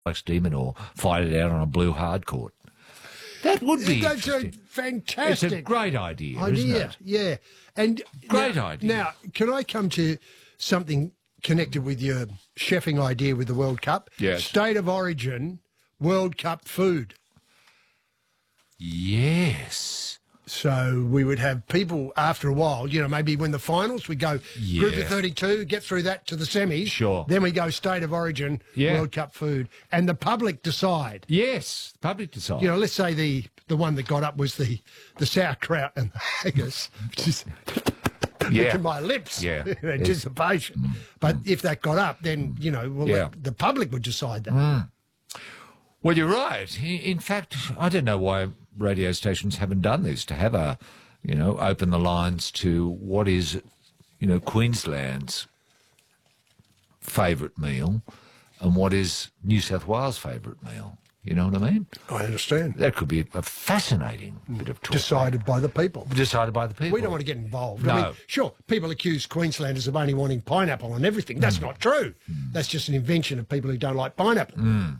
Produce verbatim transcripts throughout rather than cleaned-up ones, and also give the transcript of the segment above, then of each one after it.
like demon or fight it out on a blue hard court. That would be That's a interesting. fantastic It's a great idea, idea. isn't it? Yeah, and Great now, idea. Now, can I come to something connected with your chefing idea with the World Cup? Yes. State of origin, World Cup food. Yes. So we would have people after a while, you know, maybe when the finals, we go group Yeah. of thirty-two, get through that to the semis. Sure. Then we go state of origin, Yeah. World Cup food. And the public decide. Yes. Public decide. You know, let's say the, the one that got up was the, the sauerkraut and the haggis, which is Yeah. to my lips, Yeah. in anticipation. But if that got up, then, you know, well, Yeah. the, the public would decide that. Well, you're right. I- In fact, I don't know why radio stations haven't done this, to have a, you know, open the lines to what is, you know, Queensland's favourite meal and what is New South Wales' favourite meal. You know what I mean? I understand. That could be a fascinating bit of talk. Decided by the people. Decided by the people. We don't want to get involved. I No. mean, sure, people accuse Queenslanders of only wanting pineapple and everything. That's Mm. not true. That's just an invention of people who don't like pineapple.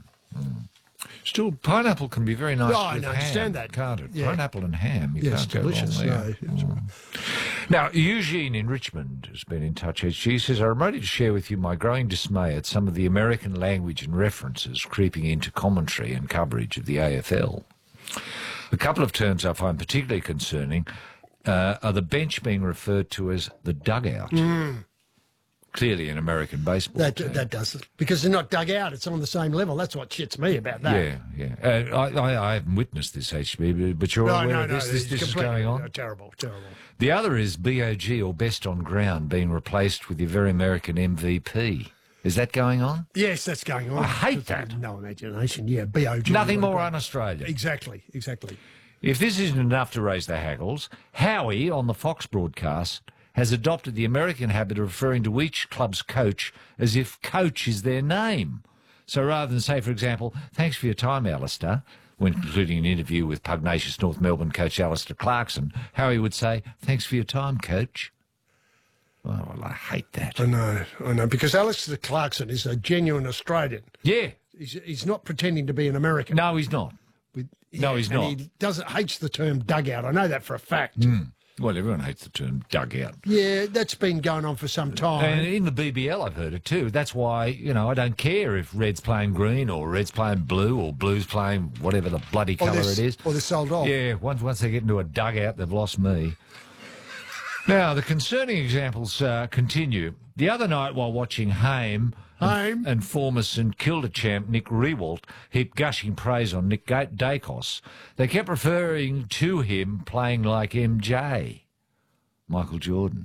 Still, pineapple can be very nice Oh, I with ham, understand that. can't it? Yeah. Pineapple and ham, you Yes, can't go delicious. wrong there. No, Now, Eugene in Richmond has been in touch. She says, I'm ready to share with you my growing dismay at some of the American language and references creeping into commentary and coverage of the A F L. A couple of terms I find particularly concerning uh, are the bench being referred to as the dugout. Clearly an American baseball That team. that does it. Because they're not dug out. It's on the same level. That's what shits me about that. Yeah, yeah. Uh, I, I, I haven't witnessed this, H B, but- but you're No, aware no, of no. this. This, it's this is completely- going on. no, terrible, terrible. The other is B O G, or best on ground, being replaced with your very American M V P. Is that going on? Yes, that's going on. I hate that. No imagination. Yeah, B O G. Nothing more un- un-Australian. Exactly, exactly. If this isn't enough to raise the haggles, Howie on the Fox broadcast has adopted the American habit of referring to each club's coach as if coach is their name. So rather than say, for example, thanks for your time, Alistair, when concluding an interview with pugnacious North Melbourne coach Alistair Clarkson, Howie would say, thanks for your time, coach. Oh, well, I hate that. I know, I know. Because Alistair Clarkson is a genuine Australian. Yeah. He's, he's not pretending to be an American. No, he's not. With- No, he's and not. He doesn't hates the term dugout. I know that for a fact. Well, everyone hates the term dugout. Yeah, that's been going on for some time. And in the B B L, I've heard it too. That's why, you know, I don't care if Red's playing green or Red's playing blue or Blue's playing whatever the bloody or colour they're, it is. Or they're sold off. Yeah, once once they get into a dugout, they've lost me. Now, the concerning examples uh, continue. The other night, while watching Haim Haim. and, and former St Kilda champ Nick Rewalt heaped gushing praise on Nick Ga- Dacos, they kept referring to him playing like M J, Michael Jordan,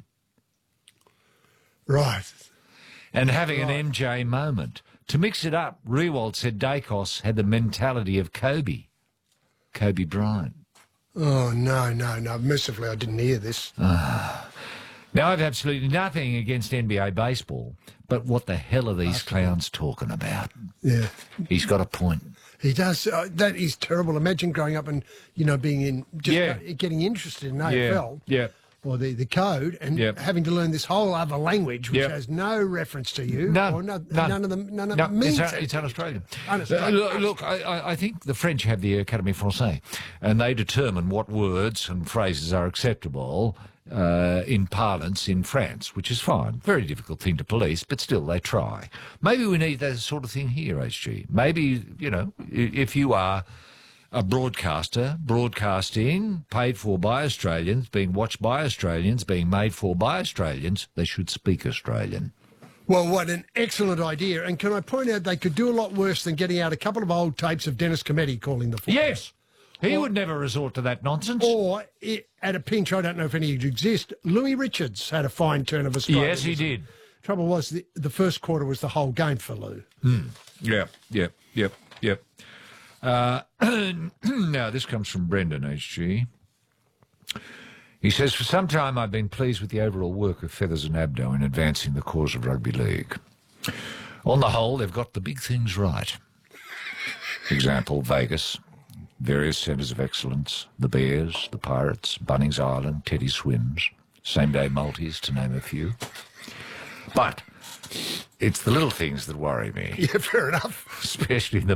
Right. and having an Right. M J moment. To mix it up, Rewalt said Dacos had the mentality of Kobe, Kobe Bryant. Oh, no, no, no. Mercifully, I didn't hear this. Now, I've absolutely nothing against N B A baseball, but what the hell are these clowns talking about? Yeah. He's got a point. He does. Uh, that is terrible. Imagine growing up and, you know, being in, just Yeah. uh, getting interested in A F L. yeah. Or the, the code, and Yeah. having to learn this whole other language which Yeah. has no reference to you, None. or no, None. none of them, none of No, them means it's, it. it's un-Australian. Un-Australian. Uh, look, look I, I- I think the French have the Académie Française, and they determine what words and phrases are acceptable uh, in parlance in France, which is fine. Very difficult thing to police, but still they try. Maybe we need that sort of thing here, H G. Maybe, you know, i- if you are a broadcaster, broadcasting, paid for by Australians, being watched by Australians, being made for by Australians, they should speak Australian. Well, what an excellent idea. And can I point out they could do a lot worse than getting out a couple of old tapes of Dennis Cometti calling the football. Yes! He would never resort to that nonsense. Or, i at a pinch, I don't know if any exist, Louis Richards had a fine turn of Australian. Yes, he did. Trouble was, the, the first quarter was the whole game for Lou. Yeah, yeah, yep, yep. Uh, now, this comes from Brendan, H G. He says, for some time I've been pleased with the overall work of Feathers and Abdo in advancing the cause of rugby league. On the whole, they've got the big things right. Example, Vegas, various centres of excellence, the Bears, the Pirates, Bunnings Island, Teddy Swims, same-day multis, to name a few. But It's the little things that worry me, Yeah, fair enough. especially in the